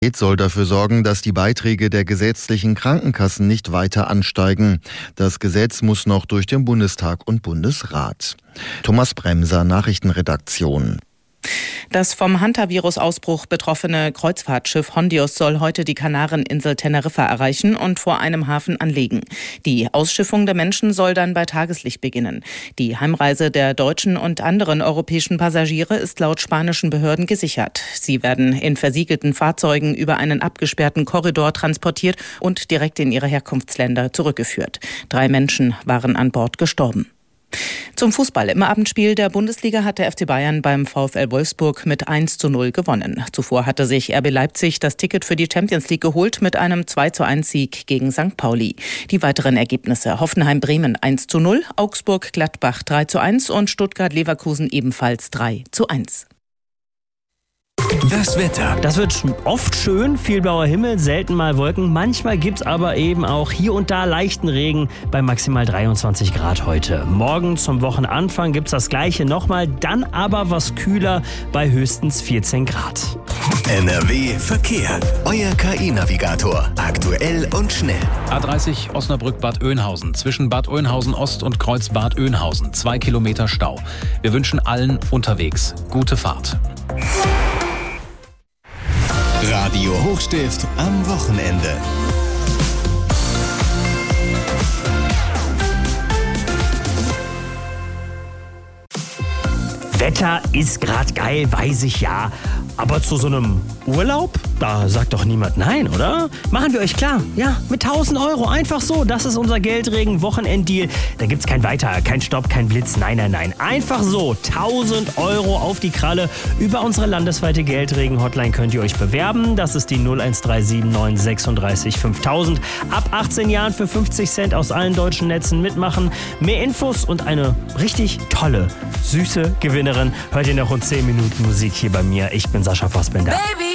Soll dafür sorgen, dass die Beiträge der gesetzlichen Krankenkassen nicht weiter ansteigen. Das Gesetz muss noch durch den Bundestag und Bundesrat. Thomas Bremser, Nachrichtenredaktion. Das vom Hantavirus-Ausbruch betroffene Kreuzfahrtschiff Hondios soll heute die Kanareninsel Teneriffa erreichen und vor einem Hafen anlegen. Die Ausschiffung der Menschen soll dann bei Tageslicht beginnen. Die Heimreise der deutschen und anderen europäischen Passagiere ist laut spanischen Behörden gesichert. Sie werden in versiegelten Fahrzeugen über einen abgesperrten Korridor transportiert und direkt in ihre Herkunftsländer zurückgeführt. 3 Menschen waren an Bord gestorben. Zum Fußball. Im Abendspiel der Bundesliga hat der FC Bayern beim VfL Wolfsburg mit 1:0 gewonnen. Zuvor hatte sich RB Leipzig das Ticket für die Champions League geholt mit einem 2:1-Sieg gegen St. Pauli. Die weiteren Ergebnisse: Hoffenheim-Bremen 1:0, Augsburg-Gladbach 3:1 und Stuttgart-Leverkusen ebenfalls 3:1. Das Wetter. Das wird oft schön, viel blauer Himmel, selten mal Wolken. Manchmal gibt's aber eben auch hier und da leichten Regen bei maximal 23 Grad heute. Morgen zum Wochenanfang gibt's das Gleiche nochmal, dann aber was kühler bei höchstens 14 Grad. NRW Verkehr. Euer KI-Navigator. Aktuell und schnell. A30 Osnabrück-Bad Oeynhausen. Zwischen Bad Oeynhausen Ost und Kreuz Bad Oeynhausen. 2 Kilometer Stau. Wir wünschen allen unterwegs gute Fahrt. Radio Hochstift am Wochenende. Wetter ist grad geil, weiß ich ja. Aber zu so einem Urlaub, da sagt doch niemand nein, oder? Machen wir euch klar. Ja, mit 1.000 Euro, einfach so. Das ist unser Geldregen-Wochenenddeal. Da gibt's kein Weiter, kein Stopp, kein Blitz. Nein. Einfach so. 1.000 Euro auf die Kralle. Über unsere landesweite Geldregen-Hotline könnt ihr euch bewerben. Das ist die 01379 36 5000. Ab 18 Jahren für 50 Cent aus allen deutschen Netzen mitmachen. Mehr Infos und eine richtig tolle, süße Gewinnerin hört ihr noch in 10 Minuten Musik hier bei mir. Ich bin Sascha Fassbender.